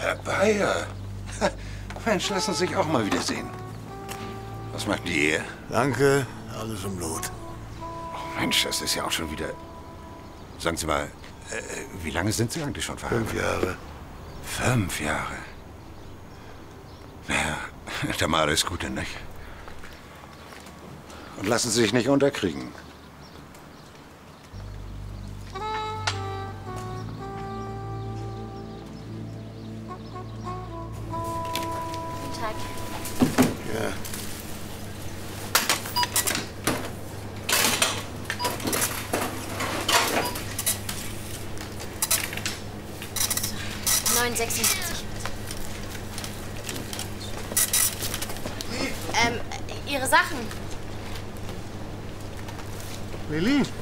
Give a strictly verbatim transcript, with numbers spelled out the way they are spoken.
Herr Bayer. Mensch, lassen Sie sich auch mal wiedersehen. Was macht die Ehe? Danke, alles im Blut. Oh Mensch, das ist ja auch schon wieder... Sagen Sie mal, äh, wie lange sind Sie eigentlich schon verheiratet? Fünf Jahre. Fünf Jahre? Naja, der mal alles Gute, nicht? Und lassen Sie sich nicht unterkriegen. Guten Tag. Ja. neun sechsundsiebzig. Ähm, Ihre Sachen. Lili?